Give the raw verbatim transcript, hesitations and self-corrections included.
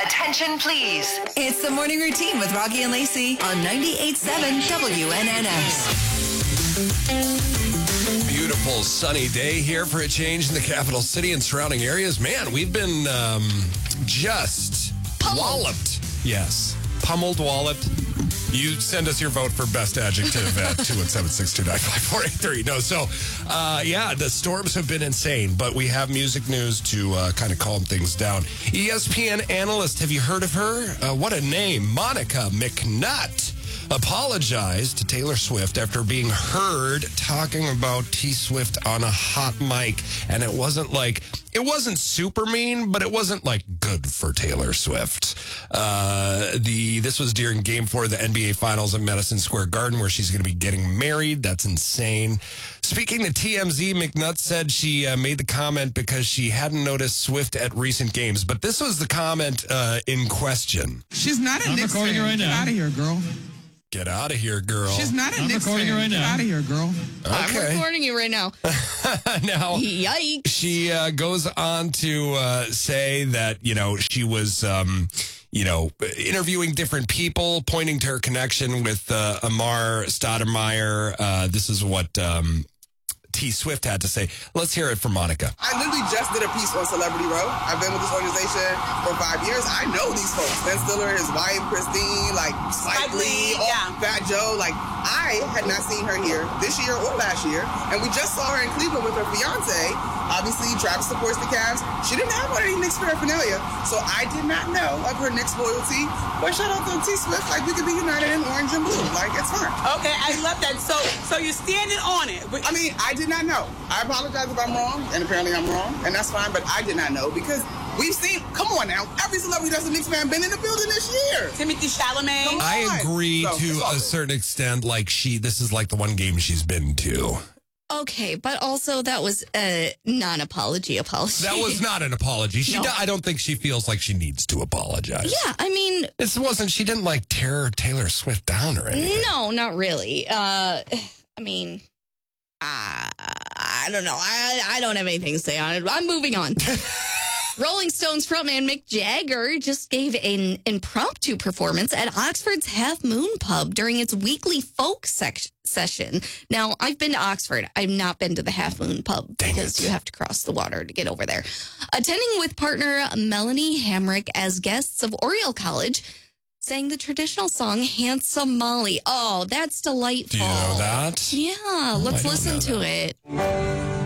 Attention, please. It's the morning routine with Rocky and Lacey on ninety-eight point seven W N N S. Beautiful sunny day here for a change in the capital city and surrounding areas. Man, we've been um, just Pummeled. walloped. Yes, pummeled, walloped. You send us your vote for best adjective at two one seven, six two nine, five four eight three. No, so, uh, yeah, the storms have been insane, but we have music news to uh, kind of calm things down. E S P N analyst, have you heard of her? Uh, what a name. Monica McNutt apologized to Taylor Swift after being heard talking about T Swift on a hot mic. And it wasn't like, it wasn't super mean, but it wasn't like good for Taylor Swift. Uh, the This was during game four of the N B A Finals at Madison Square Garden, where she's going to be getting married. That's insane. Speaking to T M Z, McNutt said she uh, made the comment because she hadn't noticed Swift at recent games. But this was the comment uh, in question. She's not a I'm Knicks recording fan. it right Get now. out of here, girl. Get out of here, girl. She's not a I'm Knicks recording fan. it right Get now. out of here, girl. I'm Okay. recording you right now. Now, Yikes. she uh, goes on to uh, say that, you know, she was, um, you know, interviewing different people, pointing to her connection with uh, Amar Stoudemire. Uh, this is what um, T Swift had to say. Let's hear it from Monica. I literally just did a piece on Celebrity Row. I've been with this organization for five years. I know these folks. Ben Stiller, his wife, Christine, like Spike Lee, all- yeah. Fat Joe. Like, I had not seen her here this year or last year. And we just saw her in Cleveland with her fiance. Obviously, Travis supports the Cavs. She didn't have any Knicks paraphernalia. So I did not know of her Knicks loyalty. But shout out to T Swift. Like, we could be united in orange and blue. Like, it's fine. Okay, I love that. So, so you're standing on it. But I mean, I did not know. I apologize if I'm wrong, and apparently I'm wrong, and that's fine, but I did not know because we've seen, come on now, every celebrity that's a Knicks fan been in the building this year. Timothy Chalamet. Come on. I agree So, to it's all a good. certain extent. Like, she, this is like the one game she's been to. Okay, but also that was a non-apology apology. That was not an apology. She, No. do- I don't think she feels like she needs to apologize. Yeah, I mean, This wasn't, she didn't like tear Taylor Swift down or anything. no, not really. Uh, I mean, uh, I don't know. I, I don't have anything to say on it. I'm moving on. Rolling Stones frontman Mick Jagger just gave an impromptu performance at Oxford's Half Moon Pub during its weekly folk sec- session. Now, I've been to Oxford. I've not been to the Half Moon Pub Dang because it. you have to cross the water to get over there. Attending with partner Melanie Hamrick as guests of Oriel College, sang the traditional song Handsome Molly. Oh, that's delightful. Do you know that? Yeah, let's I don't listen know to that. it.